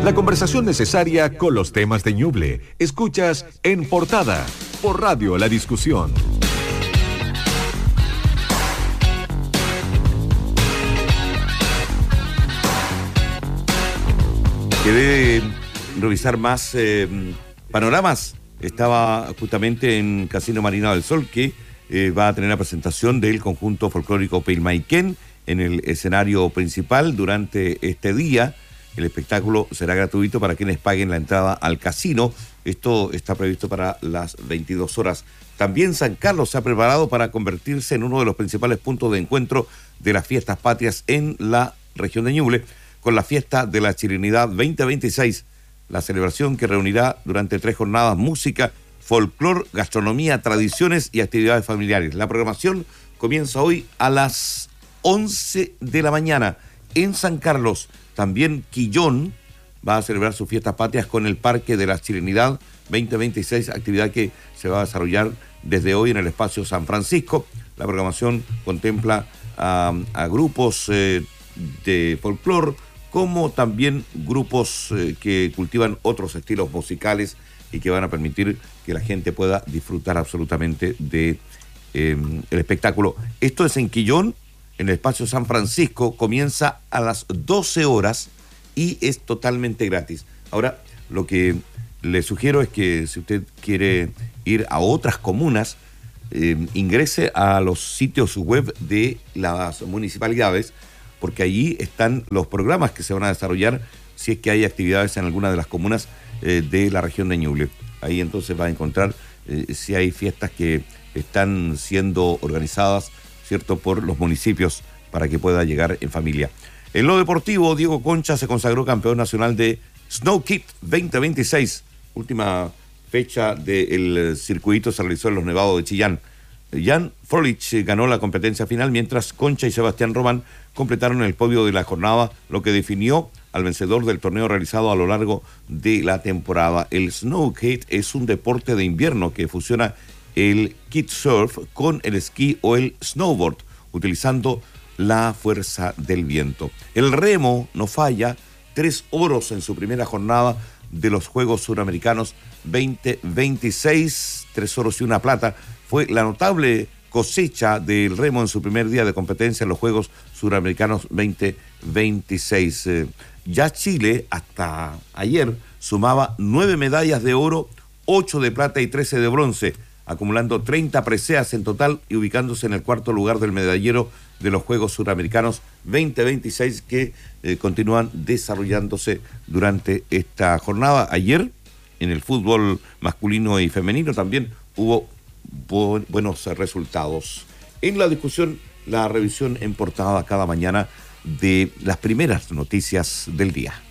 La conversación necesaria con los temas de Ñuble. Escuchas En Portada por Radio La Discusión. Quedé revisar más panoramas. Estaba justamente en Casino Marina del Sol, que va a tener la presentación del conjunto folclórico Pilmaiquén en el escenario principal durante este día. El espectáculo será gratuito para quienes paguen la entrada al casino. Esto está previsto para las 22 horas. También San Carlos se ha preparado para convertirse en uno de los principales puntos de encuentro de las fiestas patrias en la región de Ñuble, con la fiesta de la Chilenidad 2026, la celebración que reunirá durante 3 jornadas música, folclor, gastronomía, tradiciones y actividades familiares. La programación comienza hoy a las 11 de la mañana en San Carlos. También Quillón va a celebrar sus fiestas patrias con el Parque de la Chilenidad 2026, actividad que se va a desarrollar desde hoy en el espacio San Francisco. La programación contempla a grupos de folclor, como también grupos que cultivan otros estilos musicales y que van a permitir que la gente pueda disfrutar absolutamente de el espectáculo. Esto es en Quillón, en el espacio San Francisco. Comienza a las 12 horas y es totalmente gratis. Ahora, lo que le sugiero es que si usted quiere ir a otras comunas, ingrese a los sitios web de las municipalidades, porque allí están los programas que se van a desarrollar si es que hay actividades en alguna de las comunas de la región de Ñuble. Ahí entonces va a encontrar si hay fiestas que están siendo organizadas, ¿cierto?, por los municipios para que pueda llegar en familia. En lo deportivo, Diego Concha se consagró campeón nacional de Snow Kit 2026. Última fecha del circuito se realizó en los Nevados de Chillán. Jan Frolich ganó la competencia final, mientras Concha y Sebastián Román completaron el podio de la jornada, lo que definió al vencedor del torneo realizado a lo largo de la temporada. El Snow Kit es un deporte de invierno que fusiona el kitesurf con el esquí o el snowboard, utilizando la fuerza del viento. El remo no falla, 3 oros en su primera jornada de los Juegos Suramericanos 2026, 3 oros y 1 plata. Fue la notable cosecha del remo en su primer día de competencia en los Juegos Suramericanos 2026. Ya Chile, hasta ayer, sumaba 9 medallas de oro, 8 de plata y 13 de bronce, acumulando 30 preseas en total y ubicándose en el 4º lugar del medallero de los Juegos Suramericanos 2026 que continúan desarrollándose durante esta jornada. Ayer, en el fútbol masculino y femenino, también hubo buenos resultados. En la discusión, la revisión en portada cada mañana de las primeras noticias del día.